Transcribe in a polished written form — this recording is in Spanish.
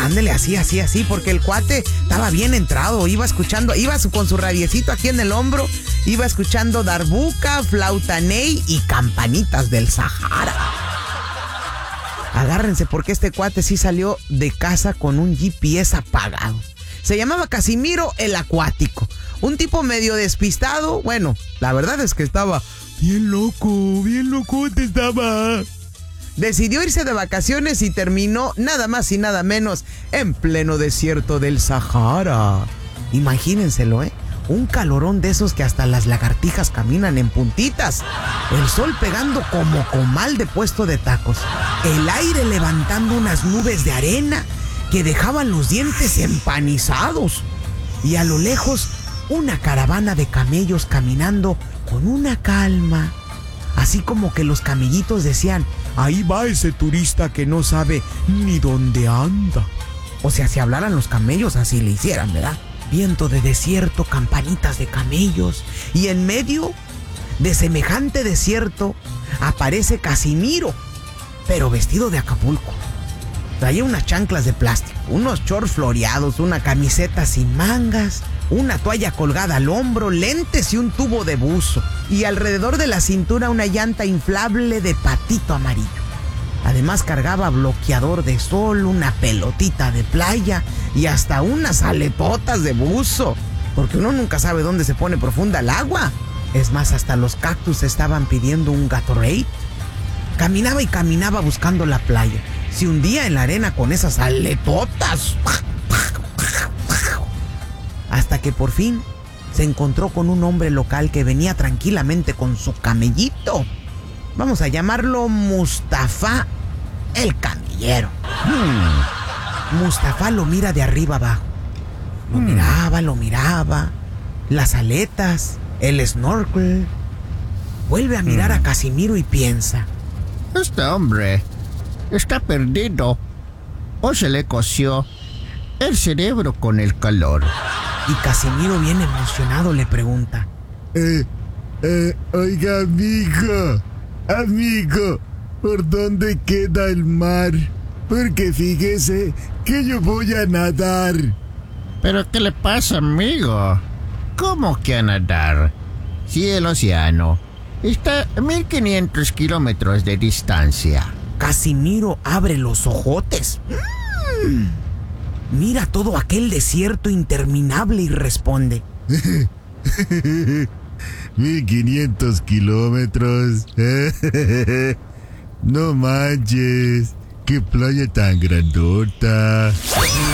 Ándele, así, porque el cuate estaba bien entrado, iba con su radiecito aquí en el hombro, iba escuchando Darbuka, Flauta Ney y Campanitas del Sahara. Agárrense porque este cuate sí salió de casa con un GPS apagado. Se llamaba Casimiro el Acuático, un tipo medio despistado. Bueno, la verdad es que estaba bien locote estaba. Decidió irse de vacaciones y terminó nada más y nada menos en pleno desierto del Sahara. Imagínenselo, un calorón de esos que hasta las lagartijas caminan en puntitas. El sol pegando como comal de puesto de tacos. El aire levantando unas nubes de arena que dejaban los dientes empanizados. Y a lo lejos, una caravana de camellos caminando con una calma. Así como que los camellitos decían: ahí va ese turista que no sabe ni dónde anda. O sea, si hablaran los camellos, así le hicieran, ¿verdad? Viento de desierto, campanitas de camellos. Y en medio de semejante desierto aparece Casimiro, pero vestido de Acapulco. Traía unas chanclas de plástico, unos shorts floreados, una camiseta sin mangas, una toalla colgada al hombro, lentes y un tubo de buzo. Y alrededor de la cintura una llanta inflable de patito amarillo. Además cargaba bloqueador de sol, una pelotita de playa y hasta unas aletotas de buzo. Porque uno nunca sabe dónde se pone profunda el agua. Es más, hasta los cactus estaban pidiendo un Gatorade. Caminaba y caminaba buscando la playa. Se hundía en la arena con esas aletotas. Hasta que por fin se encontró con un hombre local que venía tranquilamente con su camellito. Vamos a llamarlo Mustafa el camellero. Mustafa lo mira de arriba abajo. Lo miraba. Las aletas, el snorkel. Vuelve a mirar a Casimiro y piensa: este hombre está perdido. O se le coció el cerebro con el calor. Y Casimiro, bien emocionado, le pregunta: oiga, amigo, ¿por dónde queda el mar? Porque fíjese que yo voy a nadar. ¿Pero qué le pasa, amigo? ¿Cómo que a nadar? Si el océano está a 1500 kilómetros de distancia. Casimiro abre los ojotes. Mira todo aquel desierto interminable y responde: 1500 kilómetros. No manches, qué playa tan grandota.